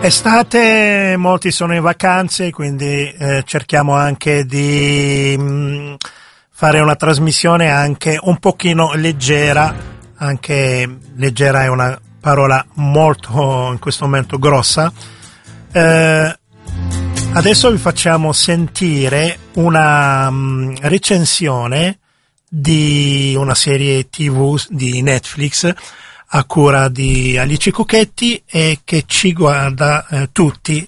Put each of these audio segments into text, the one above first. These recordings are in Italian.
Estate, molti sono in vacanze, quindi cerchiamo anche di fare una trasmissione anche un pochino leggera, anche leggera è una parola molto in questo momento grossa. Adesso vi facciamo sentire una recensione di una serie TV di Netflix a cura di Alice Cucchetti e che ci guarda tutti,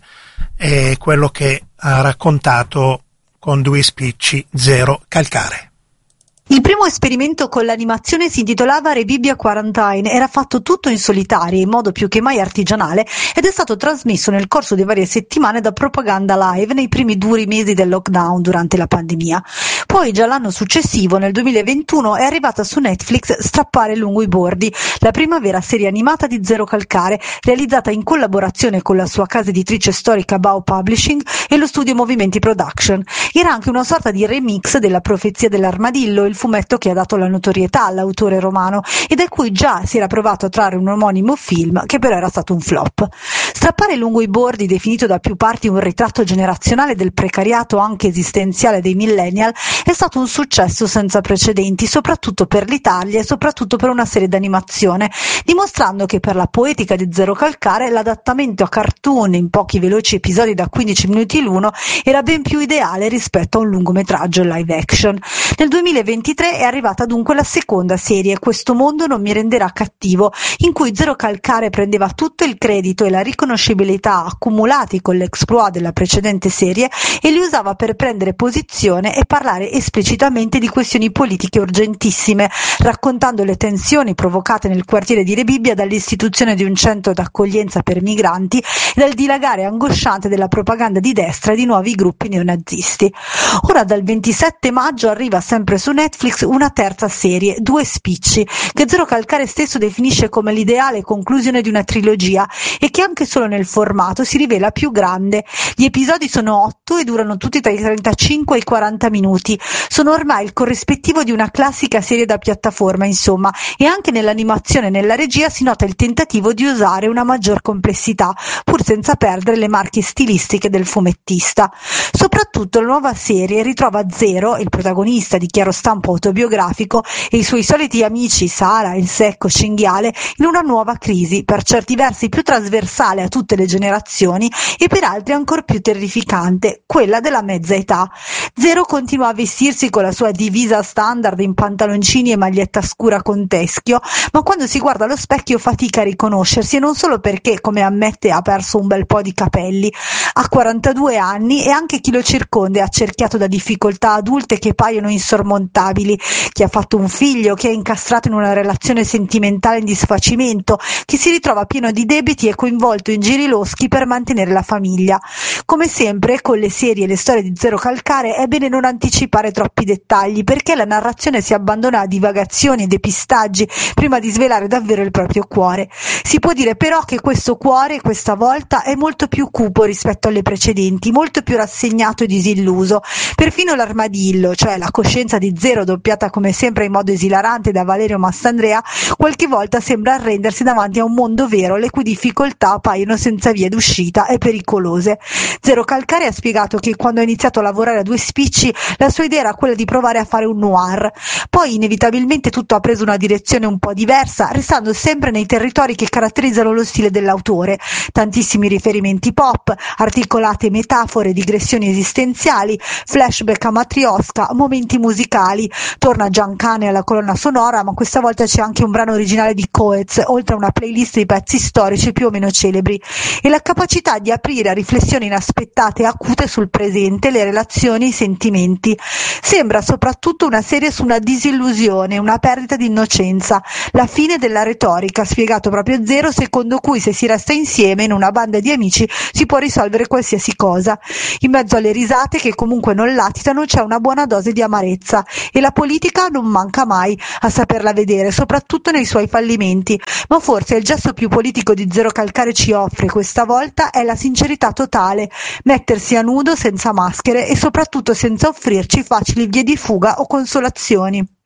è quello che ha raccontato con due spicci Zero Calcare. Il primo esperimento con l'animazione si intitolava Rebibbia Quarantine, era fatto tutto in solitaria, in modo più che mai artigianale, ed è stato trasmesso nel corso di varie settimane da Propaganda Live nei primi duri mesi del lockdown durante la pandemia. Poi già l'anno successivo, nel 2021, è arrivata su Netflix Strappare lungo i bordi, la prima vera serie animata di Zero Calcare, realizzata in collaborazione con la sua casa editrice storica Bao Publishing e lo studio Movimenti Production. Era anche una sorta di remix della Profezia dell'Armadillo, il fumetto che ha dato la notorietà all'autore romano e da cui già si era provato a trarre un omonimo film che però era stato un flop. Strappare lungo i bordi, definito da più parti un ritratto generazionale del precariato anche esistenziale dei millennial, è stato un successo senza precedenti, soprattutto per l'Italia e soprattutto per una serie d'animazione, dimostrando che per la poetica di Zero Calcare l'adattamento a cartoon in pochi veloci episodi da 15 minuti l'uno era ben più ideale rispetto a un lungometraggio live action. Nel 2023 è arrivata dunque la seconda serie, Questo mondo non mi renderà cattivo, in cui Zero Calcare prendeva tutto il credito e la riconoscibilità accumulati con l'exploit della precedente serie e li usava per prendere posizione e parlare esplicitamente di questioni politiche urgentissime, raccontando le tensioni provocate nel quartiere di Rebibbia dall'istituzione di un centro d'accoglienza per migranti e dal dilagare angosciante della propaganda di destra e di nuovi gruppi neonazisti. Ora dal 27 maggio arriva sempre su Netflix una terza serie, Due spicci, che Zero Calcare stesso definisce come l'ideale conclusione di una trilogia e che anche solo nel formato si rivela più grande. Gli episodi sono 8 e durano tutti tra i 35 e i 40 minuti. Sono ormai il corrispettivo di una classica serie da piattaforma, insomma, e anche nell'animazione e nella regia si nota il tentativo di usare una maggior complessità, pur senza perdere le marche stilistiche del fumettista. Soprattutto la nuova serie ritrova Zero, il protagonista di chiaro stampo autobiografico, e i suoi soliti amici Sara, il secco cinghiale, in una nuova crisi, per certi versi più trasversale a tutte le generazioni e per altri ancor più terrificante, quella della mezza età. Zero continua a vestirsi con la sua divisa standard in pantaloncini e maglietta scura con teschio, ma quando si guarda allo specchio fatica a riconoscersi, e non solo perché, come ammette, ha perso un bel po' di capelli. Ha 42 anni e anche chi lo circonda è accerchiato da difficoltà adulte che paiono insormontabili, chi ha fatto un figlio, chi è incastrato in una relazione sentimentale in disfacimento, chi si ritrova pieno di debiti e coinvolto in giri loschi per mantenere la famiglia. Come sempre con le serie e le storie di Zero Calcare è bene non anticipare troppi dettagli, perché la narrazione si abbandona a divagazioni e depistaggi prima di svelare davvero il proprio cuore. Si può dire però che questo cuore questa volta è molto più cupo rispetto alle precedenti, molto più rassegnato e disilluso. Perfino l'armadillo, cioè la coscienza di Zero doppiata come sempre in modo esilarante da Valerio Mastrandrea, qualche volta sembra arrendersi davanti a un mondo vero le cui difficoltà paiono senza vie d'uscita e pericolose. Zero Calcare ha spiegato che quando ha iniziato a lavorare a Due spicci la sua idea era quella di provare a fare un noir. Poi inevitabilmente tutto ha preso una direzione un po' diversa, restando sempre nei territori che caratterizzano lo stile dell'autore. Tantissimi riferimenti pop, articolate metafore, digressioni esistenziali, flashback a Matrioska, momenti musicali. Torna Giancane alla colonna sonora, ma questa volta c'è anche un brano originale di Coez, oltre a una playlist di pezzi storici più o meno celebri, e la capacità di aprire a riflessioni inaspettate e acute sul presente, le relazioni e i sentimenti. Sembra soprattutto una serie su una disillusione, una perdita di innocenza, la fine della retorica, spiegato proprio Zero, secondo cui se si resta insieme in una banda di amici si può risolvere qualsiasi cosa. In mezzo alle risate, che comunque non latitano, c'è una buona dose di amarezza, e la politica non manca mai a saperla vedere, soprattutto nei suoi fallimenti. Ma forse il gesto più politico di Zero Calcare ci offre questa volta è la sincerità totale, mettersi a nudo senza maschere e soprattutto senza offrirci facili vie di fuga o consolazioni.